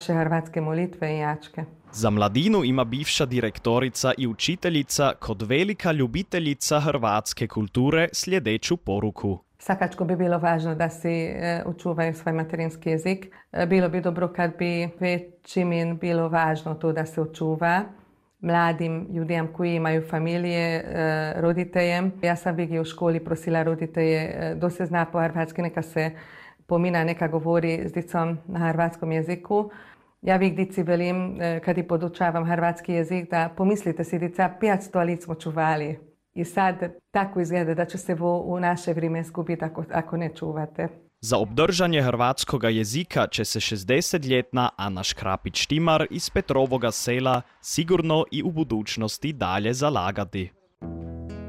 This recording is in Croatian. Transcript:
hrvatske molitve i jačke. Za mladinu ima bivša direktorica i učiteljica kod velika ljubiteljica hrvatske kulture sljedeću poruku. Svakako bi bilo važno da si učuvaju svoj materinski jezik. Bilo bi dobro kad bi većim bilo važno to da se učuva mladim ljudem koji imaju familije, roditelje. Ja sam vidio u školi prosila roditelje da se zna po hrvatski, neka se pomina, neka govori s dicom na hrvatskom jeziku. Ja vik dici velim, kad i podučavam hrvatski jezik, da pomislite si dica, 500 lic smo čuvali. I sad tako izgleda da će se u naše vrijeme izgubiti ako ne čuvate. Za obdržanje hrvatskoga jezika će se 60-ljetna Ana Škrapić-Štimar iz Petrovoga sela sigurno i u budućnosti dalje zalagati.